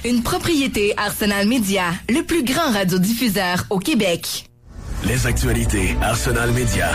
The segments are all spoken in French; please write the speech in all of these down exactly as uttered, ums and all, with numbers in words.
une propriété Arsenal Média, le plus grand radiodiffuseur au Québec. Les actualités Arsenal Média.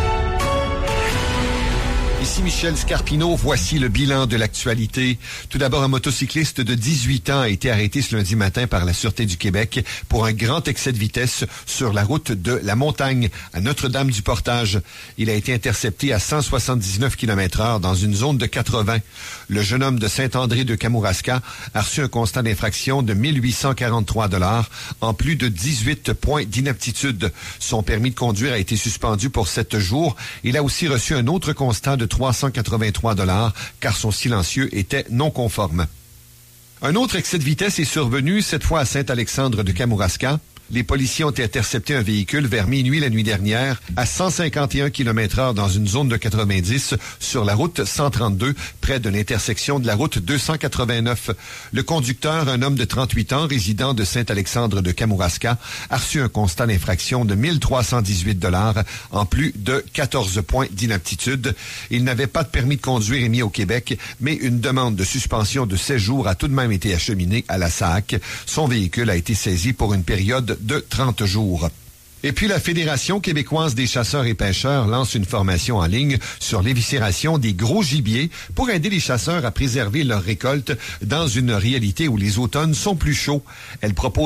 Ici Michel Scarpino, voici le bilan de l'actualité. Tout d'abord, un motocycliste de dix-huit ans a été arrêté ce lundi matin par la Sûreté du Québec pour un grand excès de vitesse sur la route de la Montagne à Notre-Dame-du-Portage. Il a été intercepté à cent soixante-dix-neuf kilomètres heure dans une zone de quatre-vingts. Le jeune homme de Saint-André de Kamouraska a reçu un constat d'infraction de mille huit cent quarante-trois dollars en plus de dix-huit points d'inaptitude. Son permis de conduire a été suspendu pour sept jours. Il a aussi reçu un autre constat de trois cent quatre-vingt-trois dollars car son silencieux était non conforme. Un autre excès de vitesse est survenu, cette fois à Saint-Alexandre de Kamouraska. Les policiers ont intercepté un véhicule vers minuit la nuit dernière à cent cinquante et un kilomètres heure dans une zone de quatre-vingt-dix sur la route cent trente-deux, près de l'intersection de la route deux cent quatre-vingt-neuf. Le conducteur, un homme de trente-huit ans, résident de Saint-Alexandre de Kamouraska, a reçu un constat d'infraction de mille trois cent dix-huit dollars en plus de quatorze points d'inaptitude. Il n'avait pas de permis de conduire émis au Québec, mais une demande de suspension de séjour a tout de même été acheminée à la S A C. Son véhicule a été saisi pour une période de trente jours. Et puis, la Fédération québécoise des chasseurs et pêcheurs lance une formation en ligne sur l'éviscération des gros gibiers pour aider les chasseurs à préserver leur récolte dans une réalité où les automnes sont plus chauds. Elle propose